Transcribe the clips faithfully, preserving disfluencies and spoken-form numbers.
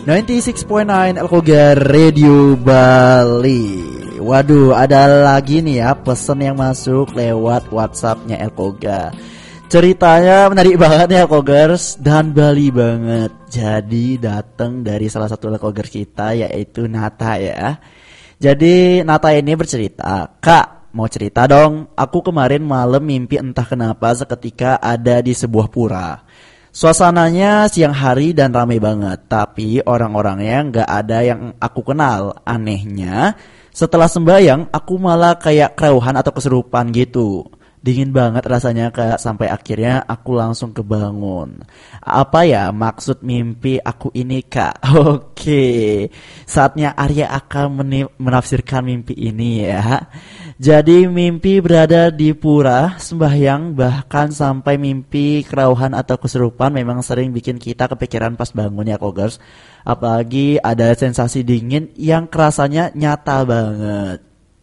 sembilan puluh enam koma sembilan Elkogar Radio Bali. Waduh, ada lagi nih ya pesan yang masuk lewat WhatsAppnya Elkogar. Ceritanya menarik banget ya Elkogers dan Bali banget. Jadi datang dari salah satu Elkogers kita yaitu Nata ya. Jadi Nata ini bercerita, "Kak, mau cerita dong. Aku kemarin malam mimpi entah kenapa seketika ada di sebuah pura. Suasananya siang hari dan ramai banget, tapi orang-orangnya nggak ada yang aku kenal. Anehnya, setelah sembayang aku malah kayak kerauhan atau kesurupan gitu. Dingin banget rasanya Kak, sampai akhirnya aku langsung kebangun. Apa ya maksud mimpi aku ini Kak?" Oke, saatnya Arya akan menafsirkan mimpi ini ya. Jadi mimpi berada di pura, sembahyang, bahkan sampai mimpi kerauhan atau kesurupan memang sering bikin kita kepikiran pas bangun ya Kogers. Apalagi ada sensasi dingin yang kerasanya nyata banget.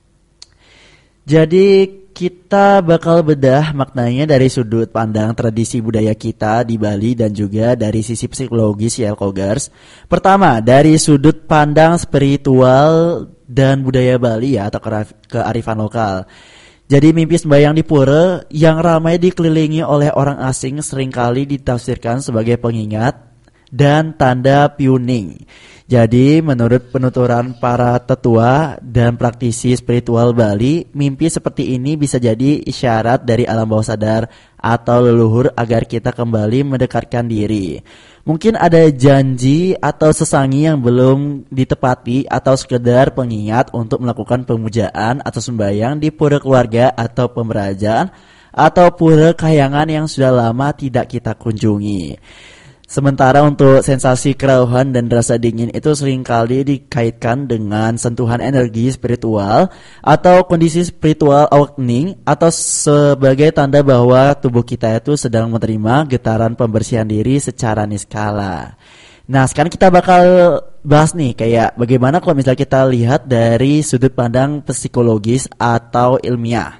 Jadi kita bakal bedah maknanya dari sudut pandang tradisi budaya kita di Bali dan juga dari sisi psikologis ya Kogers. Pertama, dari sudut pandang spiritual dan budaya Bali ya atau kearifan lokal. Jadi mimpi sembahyang di pura yang ramai dikelilingi oleh orang asing seringkali ditafsirkan sebagai pengingat dan tanda piuning. Jadi menurut penuturan para tetua dan praktisi spiritual Bali, mimpi seperti ini bisa jadi isyarat dari alam bawah sadar atau leluhur agar kita kembali mendekatkan diri. Mungkin ada janji atau sesangi yang belum ditepati atau sekedar pengingat untuk melakukan pemujaan atau sembahyang di pura keluarga atau pemberajaan atau pura kahyangan yang sudah lama tidak kita kunjungi. Sementara untuk sensasi kerauhan dan rasa dingin itu seringkali dikaitkan dengan sentuhan energi spiritual atau kondisi spiritual awakening atau sebagai tanda bahwa tubuh kita itu sedang menerima getaran pembersihan diri secara niskala. Nah sekarang kita bakal bahas nih kayak bagaimana kalau misalnya kita lihat dari sudut pandang psikologis atau ilmiah.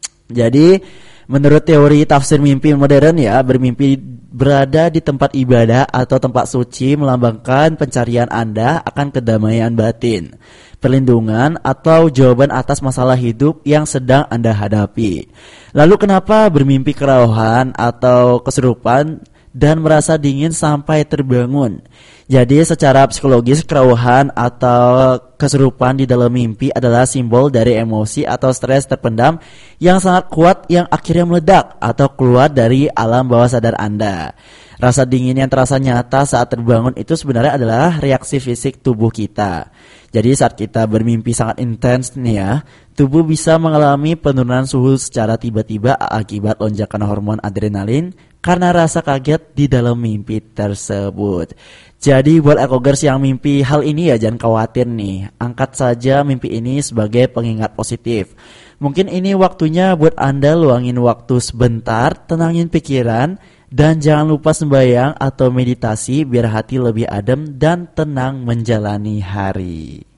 Jadi menurut teori tafsir mimpi modern ya, bermimpi berada di tempat ibadah atau tempat suci melambangkan pencarian Anda akan kedamaian batin, perlindungan atau jawaban atas masalah hidup yang sedang Anda hadapi. Lalu kenapa bermimpi kerauhan atau kesurupan dan merasa dingin sampai terbangun? Jadi secara psikologis kerauhan atau kesurupan di dalam mimpi adalah simbol dari emosi atau stres terpendam yang sangat kuat yang akhirnya meledak atau keluar dari alam bawah sadar Anda. Rasa dingin yang terasa nyata saat terbangun itu sebenarnya adalah reaksi fisik tubuh kita. Jadi saat kita bermimpi sangat intens nih ya, tubuh bisa mengalami penurunan suhu secara tiba-tiba akibat lonjakan hormon adrenalin karena rasa kaget di dalam mimpi tersebut. Jadi buat ekogers yang mimpi hal ini ya jangan khawatir nih. Angkat saja mimpi ini sebagai pengingat positif. Mungkin ini waktunya buat Anda luangin waktu sebentar, tenangin pikiran, dan jangan lupa sembahyang atau meditasi biar hati lebih adem dan tenang menjalani hari.